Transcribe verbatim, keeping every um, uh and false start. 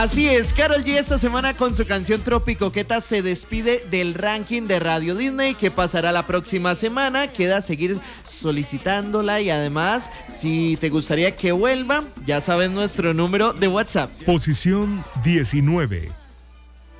Así es, Karol G esta semana con su canción Tropicoqueta se despide del ranking de Radio Disney que pasará la próxima semana. Queda seguir solicitándola y además, si te gustaría que vuelva, ya sabes nuestro número de WhatsApp. Posición diecinueve.